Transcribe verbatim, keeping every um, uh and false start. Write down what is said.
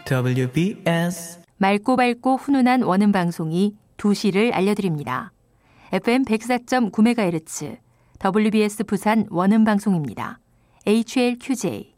더블유 비 에스 맑고 밝고 훈훈한 원음 방송이 두 시를 알려드립니다. 에프엠 백사 점 구 메가헤르츠 더블유 비 에스 부산 원음 방송입니다. 에이치 엘 큐 제이